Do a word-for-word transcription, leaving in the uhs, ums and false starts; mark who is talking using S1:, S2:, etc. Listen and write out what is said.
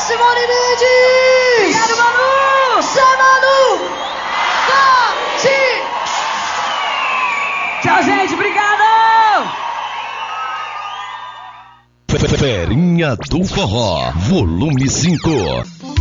S1: Simone Mendes!
S2: Obrigado, Manu!
S1: Zé Manu! Tati!
S2: Tchau, gente, obrigado!
S3: Ferinha do Forró, volume cinco.